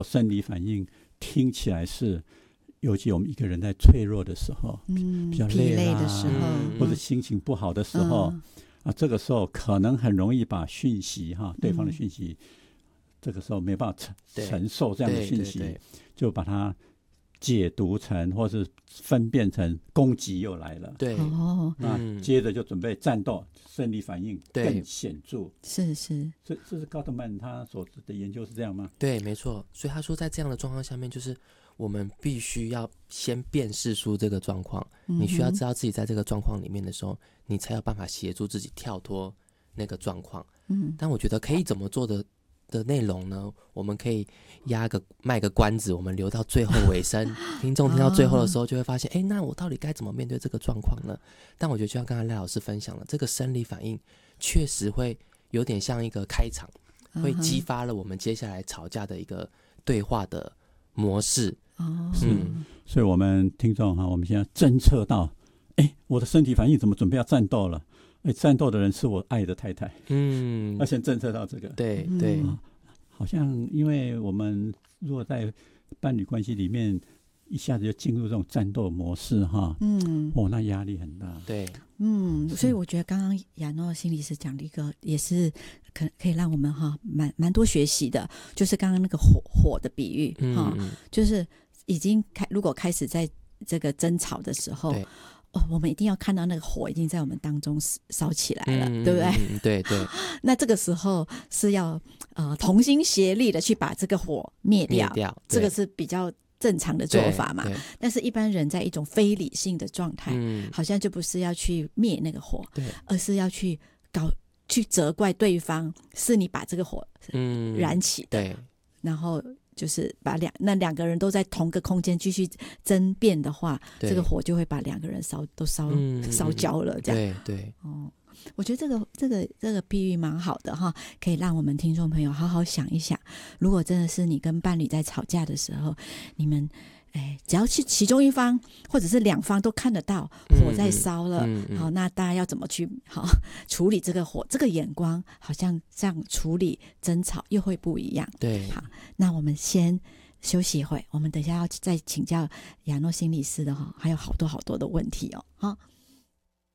生理反应听起来是，尤其我们一个人在脆弱的时候，比较疲累的时候， 或者心情不好的时候，这个时候可能很容易把讯息对方的讯息，这个时候没办法承受这样的讯息，就把它解读成或是分辨成攻击又来了。 对， 那接着就准备战斗，生理反应更显著。 是这是高德曼他所的研究是这样吗？ 对，没错。所以他说在这样的状况下面，就是我们必须要先辨识出这个状况，你需要知道自己在这个状况里面的时候，你才有办法协助自己跳脱那个状况。但我觉得可以怎么做的内容呢，我们可以卖个关子，我们留到最后尾声听众听到最后的时候就会发现那我到底该怎么面对这个状况呢？但我觉得就像刚才赖老师分享了，这个生理反应确实会有点像一个开场，会激发了我们接下来吵架的一个对话的模式。 所以我们听众我们现在侦测到我的身体反应怎么准备要战斗了，战斗的人是我爱的太太。要先侦测到这个。 对， 好像因为我们如果在伴侣关系里面一下子就进入这种战斗模式那压力很大。 对， 所以我觉得刚刚亚诺心理师讲的一个也是可以让我们蛮多学习的，就是刚刚那个火的比喻就是已经如果开始在这个争吵的时候，我们一定要看到那个火已经在我们当中烧起来了，对不对？ 对。 那这个时候是要同心协力的去把这个火灭掉，这个是比较正常的做法嘛。但是一般人在一种非理性的状态，好像就不是要去灭那个火，而是要去责怪对方，是你把这个火燃起的，然后就是把两个人都在同个空间继续争辩的话，这个火就会把两个人都烧焦了，这样。 对。 我觉得这个比喻蛮好的可以让我们听众朋友好好想一想，如果真的是你跟伴侣在吵架的时候，你们只要是其中一方或者是两方都看得到火在烧了，好，那大家要怎么去处理这个火？这个眼光好像这样处理争吵又会不一样。 对， 好，那我们先休息一会，我们等一下要再请教亚诺心理师的还有好多好多的问题哦。